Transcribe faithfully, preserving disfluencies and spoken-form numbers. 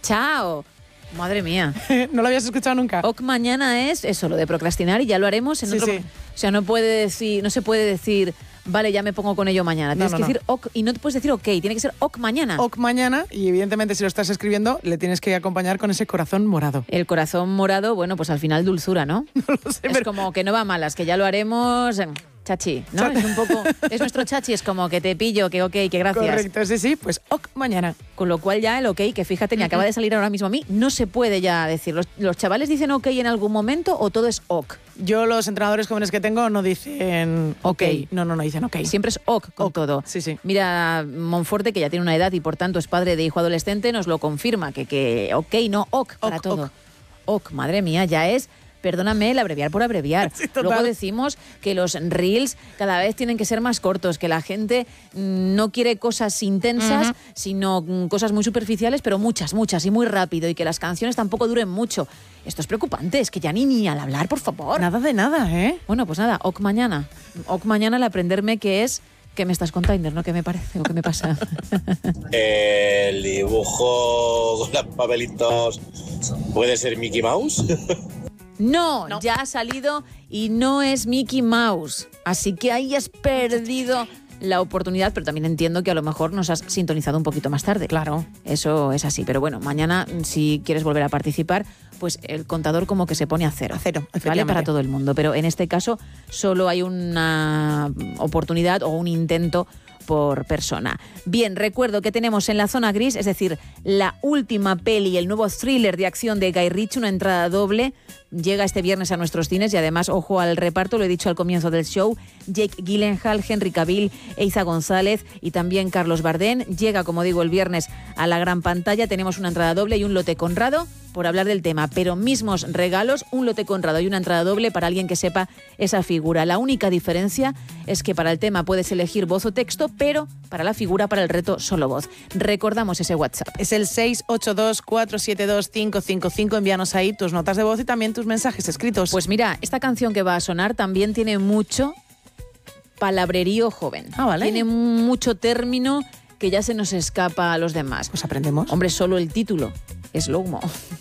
Chao. Madre mía. ¿No lo habías escuchado nunca? Ok mañana es eso, lo de procrastinar y ya lo haremos en sí, otro... Sí. O sea, no puede decir, no se puede decir, vale, ya me pongo con ello mañana. Tienes no, que no, decir no. ok y no te puedes decir ok, tiene que ser ok mañana. Ok mañana y evidentemente si lo estás escribiendo le tienes que acompañar con ese corazón morado. El corazón morado, bueno, pues al final dulzura, ¿no? No lo sé, Es pero... como que no va a malas, que ya lo haremos... Chachi, ¿no? Es un poco... Es nuestro chachi, es como que te pillo, que ok, que gracias. Correcto, sí, sí, pues ok mañana. Con lo cual ya el ok, que fíjate, me acaba de salir ahora mismo a mí, no se puede ya decir. ¿Los, los chavales dicen ok en algún momento o todo es ok? Yo los entrenadores jóvenes que tengo no dicen ok. Ok. No, no, no dicen ok. Siempre es ok con Ok, todo. sí, sí. Mira, Monforte, que ya tiene una edad y por tanto es padre de hijo adolescente, nos lo confirma, que, que ok, no ok para Ok, todo. ok. Ok, madre mía, ya es... Perdóname, el abreviar por abreviar. Sí, total. Luego decimos que los reels cada vez tienen que ser más cortos, que la gente mm, no quiere cosas intensas, Uh-huh. sino mm, cosas muy superficiales, pero muchas, muchas y muy rápido, y que las canciones tampoco duren mucho. Esto es preocupante, es que ya ni, ni al hablar, por favor. Nada de nada, ¿eh? Bueno, pues nada, ok mañana. Ok mañana el aprenderme que es que me estás contando, ¿no? ¿Qué me parece o qué me pasa? El dibujo con los papelitos puede ser Mickey Mouse. No, No. ya ha salido y no es Mickey Mouse. Así que ahí has perdido la oportunidad, pero también entiendo que a lo mejor nos has sintonizado un poquito más tarde. Claro. Eso es así. Pero bueno, mañana, si quieres volver a participar, pues el contador como que se pone a cero. A cero, ¿Vale? efectivamente. Para todo el mundo. Pero en este caso solo hay una oportunidad o un intento por persona. Bien, recuerdo que tenemos en la zona gris, es decir, la última peli, el nuevo thriller de acción de Guy Ritchie, una entrada doble, llega este viernes a nuestros cines y además, ojo al reparto, lo he dicho al comienzo del show, Jake Gyllenhaal, Henry Cavill, Eiza González y también Carlos Bardem. Llega, como digo, el viernes a la gran pantalla, tenemos una entrada doble y un lote Conrado por hablar del tema, pero mismos regalos, un lote Conrado y una entrada doble para alguien que sepa esa figura. La única diferencia es que para el tema puedes elegir voz o texto, pero para la figura, para el reto, solo voz. Recordamos ese WhatsApp. Es el seis ocho dos, cuatro siete dos, cinco cinco cinco. Envíanos ahí tus notas de voz y también tus mensajes escritos. Pues mira, esta canción que va a sonar también tiene mucho palabrerío joven. Ah, vale. Tiene mucho término que ya se nos escapa a los demás. Pues aprendemos. Hombre, solo el título es Slow Mo.